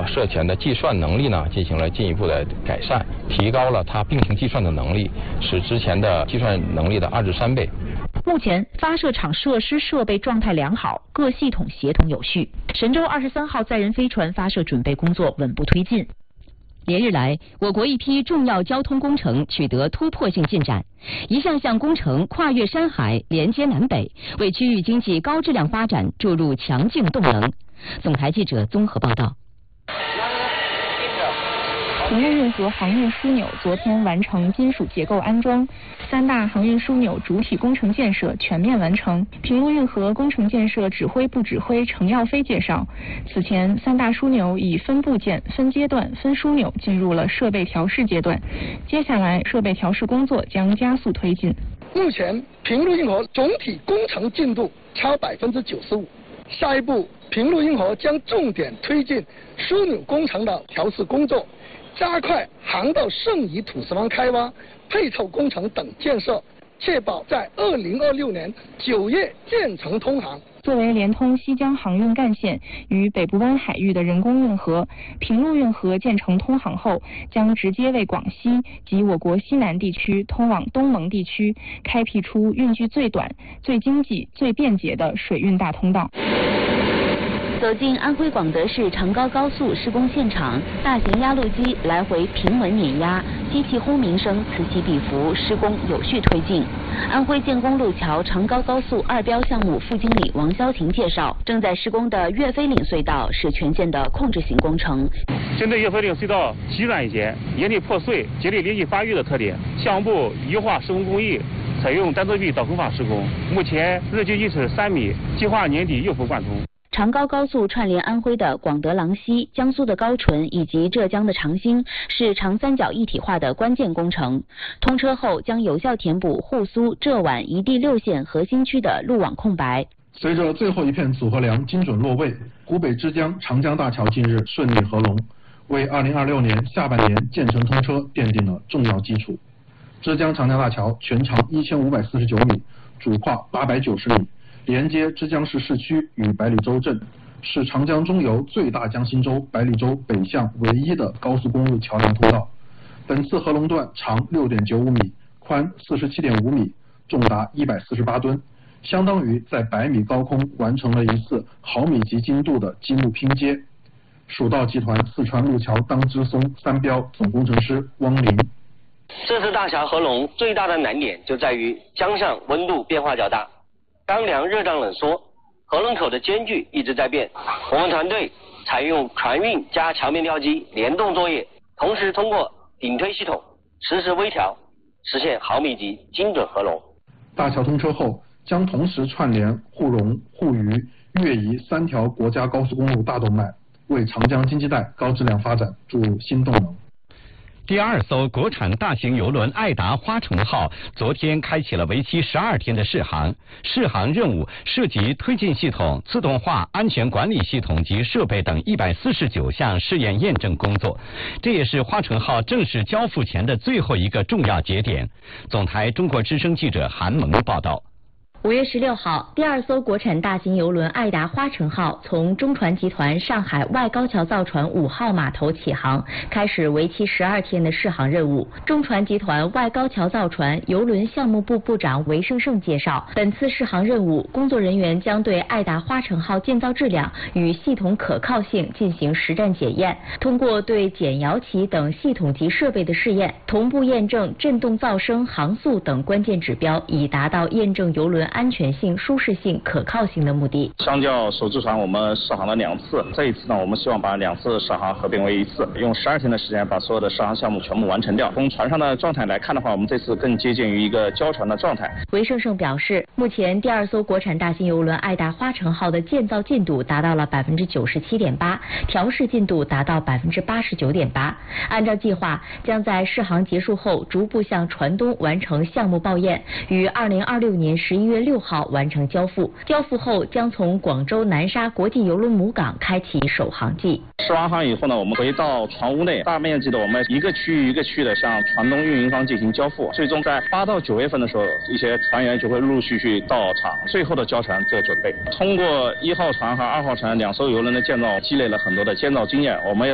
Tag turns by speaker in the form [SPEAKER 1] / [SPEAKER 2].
[SPEAKER 1] 涉前的计算能力呢进行了进一步的改善，提高了它并行计算的能力，使之前的计算能力的2至3倍。
[SPEAKER 2] 目前发射场设施设备状态良好，各系统协同有序。神舟23号载人飞船发射准备工作稳步推进。
[SPEAKER 3] 连日来，我国一批重要交通工程取得突破性进展，一项项工程跨越山海，连接南北，为区域经济高质量发展注入强劲动能。总台记者综合报道。
[SPEAKER 4] 平陆运河航运枢纽昨天完成金属结构安装，3大航运枢纽主体工程建设全面完成。平陆运河工程建设指挥部指挥程耀飞介绍，此前3大枢纽以分部件、分阶段、分枢纽进入了设备调试阶段，接下来设备调试工作将加速推进。
[SPEAKER 5] 目前平陆运河总体工程进度超95%，下一步平陆运河将重点推进枢纽工程的调试工作，加快航道剩余土石方开挖、配套工程等建设，确保在2026年9月建成通航。
[SPEAKER 4] 作为连通西江航运干线与北部湾海域的人工运河，平陆运河建成通航后，将直接为广西及我国西南地区通往东盟地区开辟出运距最短、最经济、最便捷的水运大通道。
[SPEAKER 2] 走进安徽广德市长高高速施工现场，大型压路机来回平稳碾压，机器轰鸣声此起彼伏，施工有序推进。安徽建工路桥长高高速2标项目副经理王潇婷介绍，正在施工的岳飞岭隧道是全建的控制型工程。
[SPEAKER 6] 针对岳飞岭隧道极软一些、岩体破碎、节理连续发育的特点，项目部优化施工工艺，采用单座臂导空法施工，目前日距一尺3米，计划年底右幅贯通。
[SPEAKER 2] 长高高速串联安徽的广德郎西、江苏的高淳以及浙江的长兴，是长三角一体化的关键工程。通车后将有效填补沪苏、浙皖一地6县核心区的路网空白。
[SPEAKER 7] 随着最后一片组合梁精准落位，湖北之江长江大桥近日顺利合龙，为2026年下半年建成通车奠定了重要基础。之江长江大桥全长1549米，主跨890米。连接之江市市区与百里洲镇，是长江中游最大江心洲百里洲北向唯一的高速公路桥梁通道。本次合龙段长6.95米，宽47.5米，重达148吨，相当于在100米高空完成了一次毫米级精度的积木拼接。蜀道集团四川路桥当支松3标总工程师汪林。
[SPEAKER 8] 这次大桥合龙最大的难点就在于江上温度变化较大。当凉热胀冷缩，合龙口的间距一直在变。我们团队采用船运加桥面吊机联动作业，同时通过顶推系统实时微调，实现毫米级精准合龙。
[SPEAKER 7] 大桥通车后，将同时串联沪蓉、沪渝、粤宜3条国家高速公路大动脉，为长江经济带高质量发展注入新动能。
[SPEAKER 9] 第2艘国产大型邮轮爱达花城号昨天开启了为期12天的试航。试航任务涉及推进系统、自动化安全管理系统及设备等149项试验验证工作，这也是花城号正式交付前的最后一个重要节点。总台中国之声记者韩萌报道。
[SPEAKER 2] 5月16号，第2艘国产大型邮轮爱达花城号从中船集团上海外高桥造船5号码头起航，开始为期12天的试航任务。中船集团外高桥造船邮轮项目部部长韦胜胜介绍，本次试航任务，工作人员将对爱达花城号建造质量与系统可靠性进行实战检验，通过对减摇旗等系统级设备的试验，同步验证振动噪声、航速等关键指标，以达到验证邮轮安全性、舒适性、可靠性的目的。
[SPEAKER 6] 相较首次船，我们试航了2次，这一次呢，我们希望把2次试航合并为1次，用12天的时间把所有的试航项目全部完成掉。从船上的状态来看的话，我们这次更接近于一个交船的状态。
[SPEAKER 2] 韦胜胜表示，目前第2艘国产大型邮轮爱达花城号的建造进度达到了97.8%，调试进度达到89.8%。按照计划，将在试航结束后逐步向船东完成项目报验，于2026年11月6号完成交付。交付后将从广州南沙国际邮轮母港开启首航季。
[SPEAKER 6] 试完航以后呢，我们回到船坞内，大面积的我们一个区域一个区域的向船东运营方进行交付。最终在8到9月份的时候，一些船员就会陆续到场，最后的交船做准备。通过1号船和2号船2艘邮轮的建造，积累了很多的建造经验，我们也